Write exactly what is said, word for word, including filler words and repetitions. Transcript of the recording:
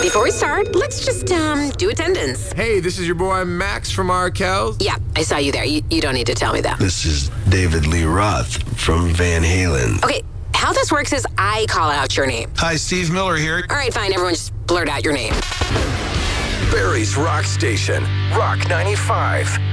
Before we start, let's just um do attendance. Hey, this is your boy Max from Arkells. Yeah, I saw you there. You, you don't need to tell me that. This is David Lee Roth from Van Halen. Okay, how this works is I call out your name. Hi, Steve Miller here. All right, fine. Everyone just blurt out your name. Barry's Rock Station, Rock ninety-five.